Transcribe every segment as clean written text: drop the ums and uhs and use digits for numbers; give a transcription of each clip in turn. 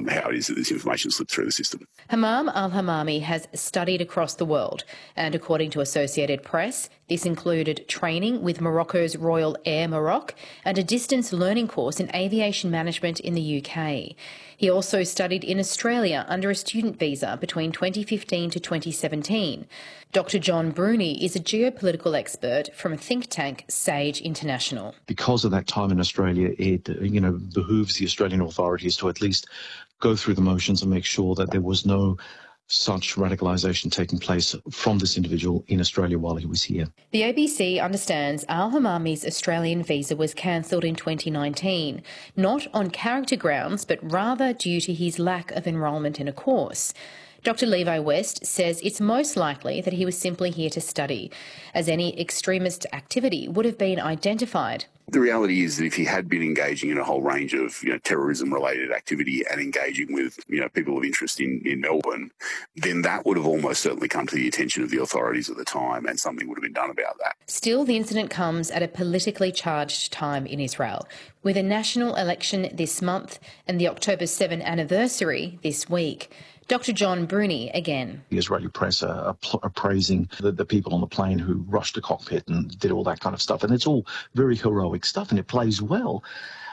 how it is that this information slips through the system. Hamam Al-Hamami has studied across the world, and according to Associated Press, this included training with Morocco's Royal Air Maroc and a distance learning course in aviation management in the UK. He also studied in Australia under a student visa between 2015 to 2017. Dr John Bruni is a geopolitical expert from a think tank, Sage International. Because of that time in Australia, it behooves the Australian authorities to at least go through the motions and make sure that there was no such radicalisation taking place from this individual in Australia while he was here. The ABC understands Al-Hamami's Australian visa was cancelled in 2019, not on character grounds, but rather due to his lack of enrolment in a course. Dr Levi West says it's most likely that he was simply here to study, as any extremist activity would have been identified. The reality is that if he had been engaging in a whole range of terrorism-related activity and engaging with people of interest in Melbourne, then that would have almost certainly come to the attention of the authorities at the time, and something would have been done about that. Still, the incident comes at a politically charged time in Israel, with a national election this month and the October 7 anniversary this week. Dr John Bruni again. The Israeli press are praising the people on the plane who rushed the cockpit and did all that kind of stuff. And it's all very heroic stuff and it plays well.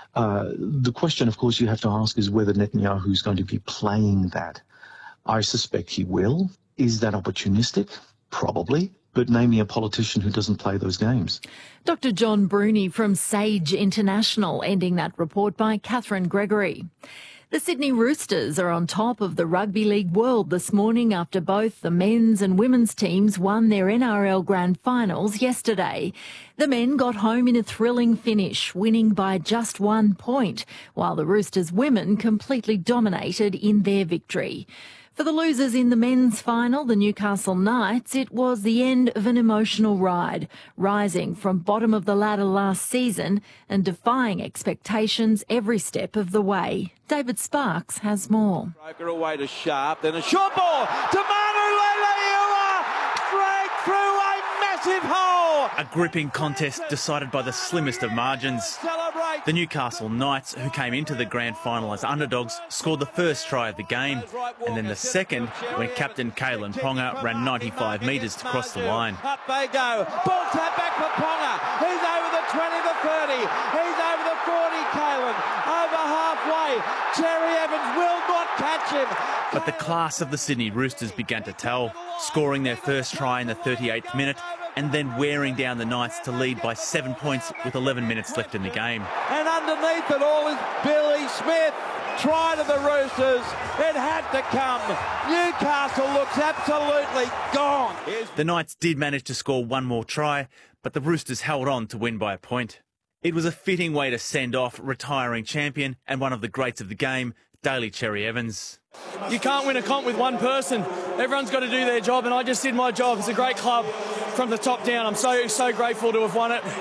The question, of course, you have to ask is whether Netanyahu is going to be playing that. I suspect he will. Is that opportunistic? Probably. But name me a politician who doesn't play those games. Dr John Bruni from Sage International, ending that report by Catherine Gregory. The Sydney Roosters are on top of the Rugby League world this morning after both the men's and women's teams won their NRL Grand Finals yesterday. The men got home in a thrilling finish, winning by just 1 point, while the Roosters women completely dominated in their victory. For the losers in the men's final, the Newcastle Knights, it was the end of an emotional ride, rising from bottom of the ladder last season and defying expectations every step of the way. David Sparks has more. Broker away to Sharp, then a short ball to Manu Leilua, break through a massive hole. A gripping contest decided by the slimmest of margins. The Newcastle Knights, who came into the grand final as underdogs, scored the first try of the game, and then the second when captain Kalyn Ponga ran 95 metres to cross the line. Up they go. Ball tap back for Ponga. He's over the 20, the 30. He's over the 40, Kalyn. Over halfway. Cherry Evans will not catch him. But the class of the Sydney Roosters began to tell, scoring their first try in the 38th minute, and then wearing down the Knights to lead by 7 points with 11 minutes left in the game. And underneath it all is Billy Smith. Try to the Roosters. It had to come. Newcastle looks absolutely gone. The Knights did manage to score one more try, but the Roosters held on to win by a point. It was a fitting way to send off retiring champion and one of the greats of the game, Daly Cherry Evans. You can't win a comp with one person. Everyone's got to do their job, and I just did my job. It's a great club from the top down. I'm so grateful to have won it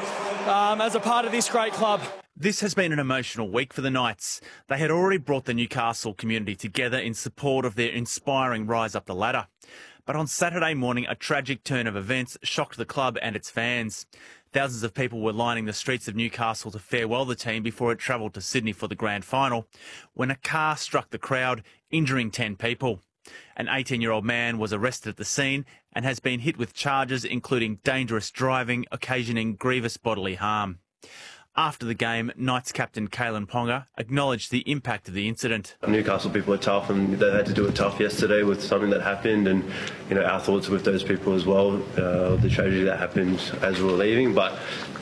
as a part of this great club. This has been an emotional week for the Knights. They had already brought the Newcastle community together in support of their inspiring rise up the ladder. But on Saturday morning, a tragic turn of events shocked the club and its fans. Thousands of people were lining the streets of Newcastle to farewell the team before it travelled to Sydney for the grand final, when a car struck the crowd, injuring 10 people. An 18-year-old man was arrested at the scene and has been hit with charges including dangerous driving, occasioning grievous bodily harm. After the game, Knights captain Kalyn Ponga acknowledged the impact of the incident. Newcastle people are tough, and they had to do it tough yesterday with something that happened, and our thoughts are with those people as well. The tragedy that happened as we were leaving, but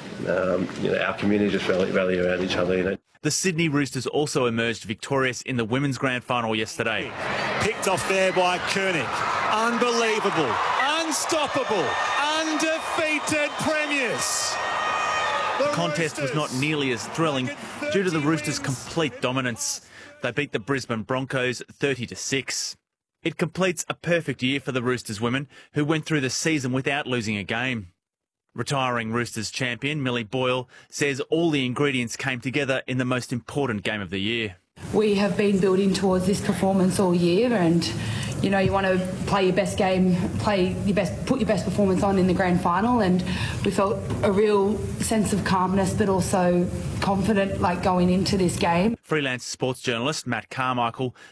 our community just rally around each other. The Sydney Roosters also emerged victorious in the women's grand final yesterday. Picked off there by Koenig. Unbelievable, unstoppable, undefeated premiers. The contest was not nearly as thrilling due to the Roosters' complete dominance. They beat the Brisbane Broncos 30-6. It completes a perfect year for the Roosters women, who went through the season without losing a game. Retiring Roosters champion Millie Boyle says all the ingredients came together in the most important game of the year. We have been building towards this performance all year, and you want to play your best game, put your best performance on in the grand final, and we felt a real sense of calmness but also confident going into this game. Freelance sports journalist Matt Carmichael